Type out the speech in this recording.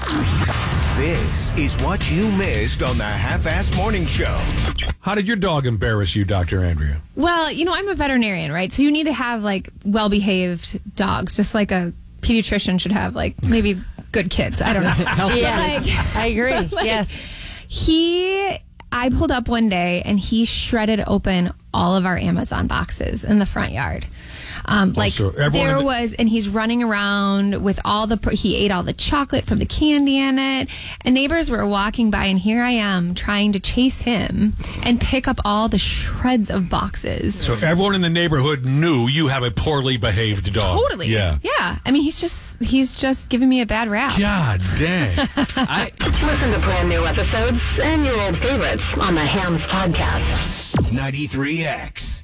This is what you missed on the Half-Ass Morning Show. How did your dog embarrass you, Dr. Andrea? Well, I'm a veterinarian, right? So you need to have, well-behaved dogs, just like a pediatrician should have, maybe good kids. I don't know. Yeah, I agree. Yes. I pulled up one day, and he shredded open all of our Amazon boxes in the front yard. And he's running around with he ate all the chocolate from the candy in it, and neighbors were walking by, and here I am trying to chase him and pick up all the shreds of boxes. So everyone in the neighborhood knew you have a poorly behaved dog. Totally. Yeah. I mean, he's just giving me a bad rap. God dang. Listen to brand new episodes and your old favorites on the Hams Podcast. 93X.